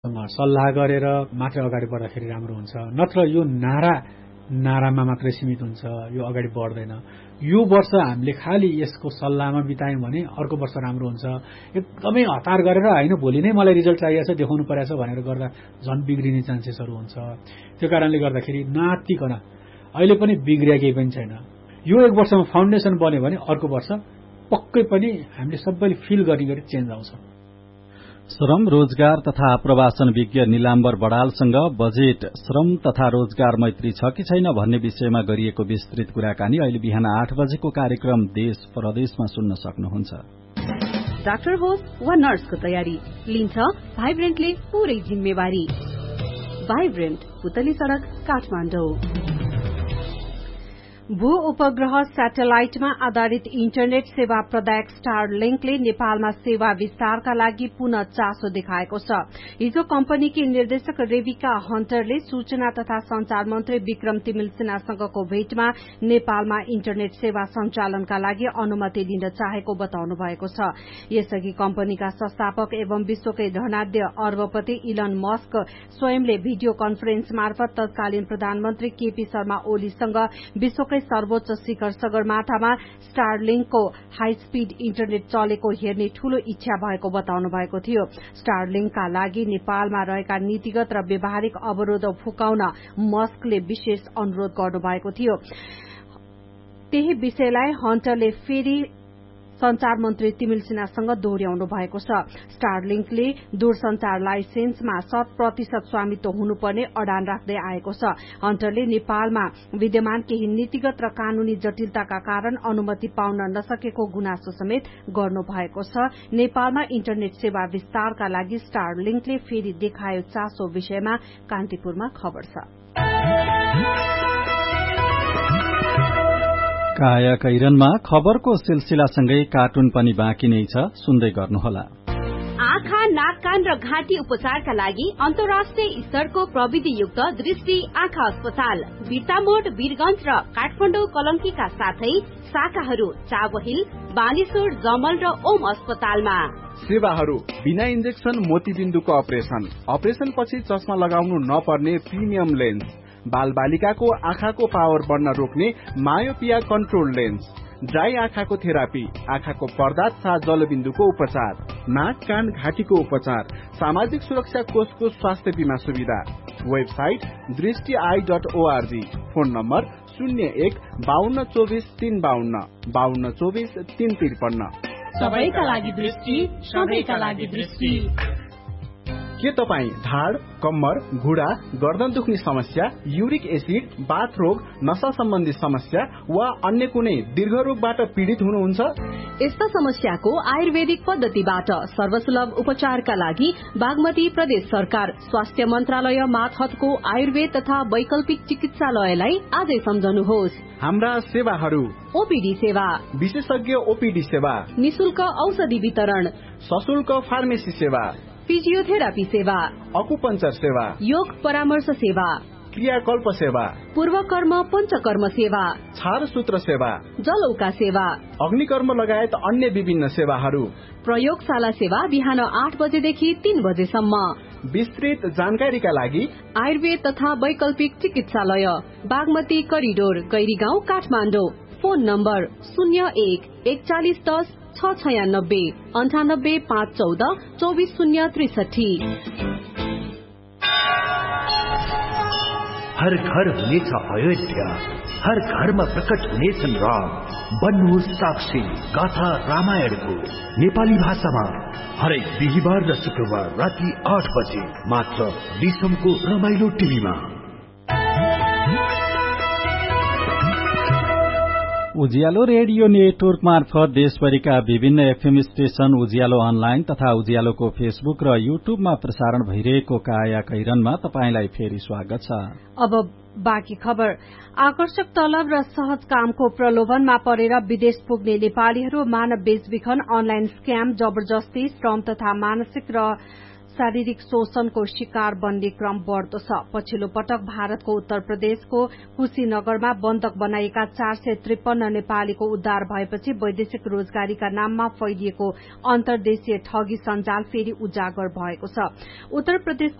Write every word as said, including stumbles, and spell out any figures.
सल्लाह गरेर मात्र अगाडि बढ्दाखेरि राम्रो हुन्छ, नत्र यो नारा नारामा मात्रै सीमित हुन्छ, यो अगाडि बढ्दैन। यो वर्ष हामीले खालि यसको सल्लाहमा बितायौँ भने अर्को वर्ष राम्रो हुन्छ। एकदमै हतार गरेर होइन भोलि नै मलाई रिजल्ट चाहिएको छ, देखाउनु परेछ भनेर गर्दा झन् बिग्रिने चान्सेसहरू हुन्छ। त्यो कारणले गर्दाखेरि नातिकन अहिले पनि बिग्रिया केही पनि छैन। यो एक वर्षमा फाउन्डेसन बन्यो भने अर्को वर्ष पक्कै पनि हामीले सबैले फिल गर्ने गरी चेन्ज आउँछ। श्रम रोजगार तथा प्रवासन विज्ञ निलाम्बर बडालसँग बजेट श्रम तथा रोजगार मैत्री छ कि छैन भन्ने विषयमा गरिएको विस्तृत कुराकानी अहिले बिहान आठ बजेको कार्यक्रम देश प्रदेशमा सुन्न सक्नुहुन्छ। डाक्टर होस् वा नर्सको तयारी लिन्छ भाइब्रेन्टले पूरै जिम्मेवारी। भाइब्रेन्ट, पुतली सड़क, काठमाडौँ। भू उपग्रह सैटेलाइटमा आधारित इन्टरनेट सेवा प्रदायक स्टारलिंकले नेपालमा सेवा विस्तारका लागि पुनः चासो देखाएको छ। हिजो कम्पनीकी निर्देशक रेबिका हन्टरले सूचना तथा संचार मन्त्री विक्रम तिमिल सिन्हासँगको भेटमा नेपालमा इन्टरनेट सेवा सञ्चालनका लागि अनुमति दिन चाहेको बताउनु भएको छ। यसअघि कम्पनीका संस्थापक एवं विश्वकै धनाढ्य अर्बपति इलन मस्क स्वयंले भिडियो कन्फरेन्स मार्फत तत्कालीन प्रधानमन्त्री केपी शर्मा ओलीसँग विश्वकै सर्वोच्च शिखर सगरमाथामा स्टारलिंकको हाई स्पीड इन्टरनेट चलेको हेर्ने ठूलो इच्छा भएको बताउनु भएको थियो। स्टारलिंकका लागि नेपालमा रहेका नीतिगत र व्यावहारिक अवरोध फुकाउन मस्कले विशेष अनुरोध गर्नुभएको थियो। त्यही विषयलाई हन्टरले फेरि संचार मन्त्री तिमिल सिन्हासँग दोहोर्याउनु भएको छ। स्टारलिंकले दूरसंचार लाइसेन्समा शत प्रतिशत स्वामित्व हुनुपर्ने अडान राख्दै आएको छ। हन्टरले नेपालमा विद्यमान केही नीतिगत र कानूनी जटिलताका कारण अनुमति पाउन नसकेको गुनासो समेत गर्नु भएको छ। नेपालमा इन्टरनेट सेवा विस्तारका लागि स्टारलिंकले फेरि देखायो चासो विषयमा कान्तिपुरमा खबर छ। काया कैरनमा खबरको सिलसिलासँगै कार्टुन पनि बाँकी नै छ, सुन्दै गर्नुहोला। आँखा, नाक, कान र घाँटी उपचारका लागि अन्तर्राष्ट्रिय स्तरको प्रविधियुक्त दृष्टि आँखा अस्पताल बिर्तामोड, वीरगंज र काठमाडौँ कलंकीका साथै शाखाहरू चाबहिल, बानेश्वर, जमल र ओम अस्पतालमा। सेवाहरू बिना इन्जेक्सन मोतीबिन्दुको अपरेसन, अपरेसन पछि चस्मा लगाउनु नपर्ने प्रिमियम लेन्स, बाल बालिकाको आँखाको पावर बढ्न रोक्ने मायोपिया कन्ट्रोल लेन्स, ड्राई आँखाको थेरापी, आँखाको पर्दा तथा जलबिन्दुको उपचार, नाक, कान, घाँटीको उपचार, सामाजिक सुरक्षा कोषको स्वास्थ्य बीमा सुविधा। वेबसाइट दृष्टि I dot ORG. Phone number शून्य एक बाहन्न चौबिस तीन बाहन्न बाहन्न चौबिस तीन त्रिपन्न। सबैका लागि दृष्टि, सबैका लागि दृष्टि। के तपाईँ ढाड, कम्मर, घुँडा, गर्दन दुख्ने समस्या, युरिक एसिड, बाथ रोग, नशा सम्बन्धी समस्या वा अन्य कुनै दीर्घ रोगबाट पीड़ित हुनुहुन्छ? यस्ता समस्याको आयुर्वेदिक पद्धतिबाट सर्वसुलभ उपचारका लागि बागमती प्रदेश सरकार स्वास्थ्य मन्त्रालय मातहतको आयुर्वेद तथा वैकल्पिक चिकित्सालयलाई आजै सम्झनुहोस्। हाम्रा सेवाहरू: ओपीडी सेवा, विशेषज्ञ ओपीडी सेवा, निशुल्क औषधि वितरण, सशुल्क फार्मेसी सेवा, फिजियोथेरापी सेवा, अकुपञ्चर सेवा, योग परामर्श सेवा, क्रियाकल्प सेवा, पूर्वकर्म पञ्चकर्म सेवा, छारसूत्र सेवा, जलौका सेवा, अग्निकर्म लगायत अन्य विभिन्न सेवाहरू। प्रयोगशाला सेवा बिहान आठ बजेदेखि तीन बजेसम्म। विस्तृत जानकारीका लागि आयुर्वेद तथा वैकल्पिक चिकित्सालय Bagmati corridor, Gairigaun, Kathmandu. Phone number शून्य एक एकचालिस दस छ छयानब्बे अन्ठानब्बे पाँच चौध चौबिस शून्य त्रिसठी। हर घर हुनेछ अयोध्या, हर घरमा प्रकट हुनेछन् राम। बन्नुहोस् साक्षी गाथा रामायणको नेपाली भाषामा हरेक बिहिबार र शुक्रबार राति आठ बजे मात्र दिसमको रमाइलो टिभीमा। उज्यालो रेडियो नेटवर्क मार्फत देशभरिका विभिन्न एफएम स्टेशन, उज्यालो अनलाइन तथा उज्यालोको फेसबुक र युट्युबमा प्रसारण भइरहेको काया कैरनमा तपाईंलाई फेरि स्वागत छ। अब बाँकी खबर। आकर्षक तलब र सहज कामको प्रलोभनमा परेर विदेश पुग्ने नेपालीहरू मानव बेचबिखन, अनलाइन स्क्याम, जबरजस्ती, श्रम तथा मानसिक र शारीरिक शोषणको शिकार बन्ने क्रम बढ़दो छ। पछिल्लो पटक भारतको उत्तर प्रदेशको कुशीनगरमा बन्धक बनाइएका चार सय त्रिपन्न नेपालीको उद्धार भएपछि वैदेशिक रोजगारीका नाममा फैलिएको अन्तर्देशीय ठगी सञ्जाल फेरि उजागर भएको छ। उत्तर प्रदेशको